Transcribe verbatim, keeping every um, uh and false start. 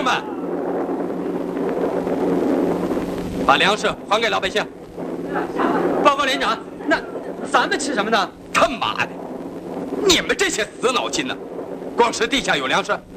们，把粮食还给老百姓。 报告连长，那咱们吃什么呢？ 他妈的，你们这些死脑筋呢！光是地下有粮食，